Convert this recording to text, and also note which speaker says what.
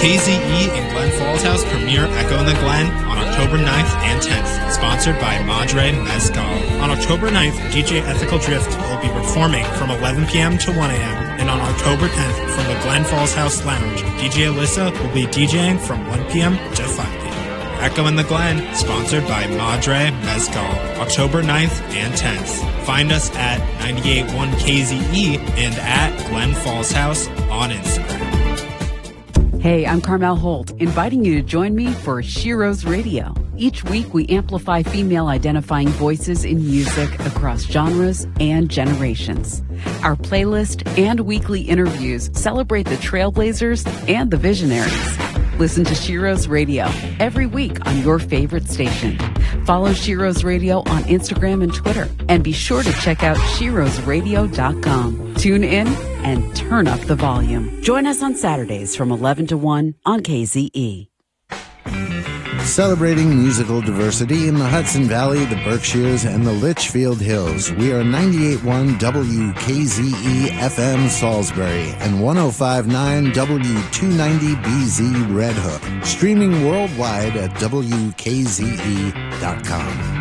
Speaker 1: KZE and Glen Falls House premiere Echo in the Glen on October 9th and 10th, sponsored by Madre Mezcal. On October 9th, DJ Ethical Drift will be performing from 11 p.m. to 1 a.m. And on October 10th, from the Glen Falls House Lounge, DJ Alyssa will be DJing from 1 p.m. to 5 p.m. Echo in the Glen, sponsored by Madre Mezcal, October 9th and 10th. Find us at 98.1 KZE and at Glen Falls House on Instagram.
Speaker 2: Hey, I'm Carmel Holt, inviting you to join me for Shiro's Radio. Each week, we amplify female-identifying voices in music across genres and generations. Our playlist and weekly interviews celebrate the trailblazers and the visionaries. Listen to Shiro's Radio every week on your favorite station. Follow Shiro's Radio on Instagram and Twitter. And be sure to check out shirosradio.com. Tune in and turn up the volume. Join us on Saturdays from 11 to 1 on KZE.
Speaker 3: Celebrating musical diversity in the Hudson Valley, the Berkshires, and the Litchfield Hills. We are 98.1 WKZE FM Salisbury and 105.9 W290BZ Red Hook. Streaming worldwide at WKZE.com.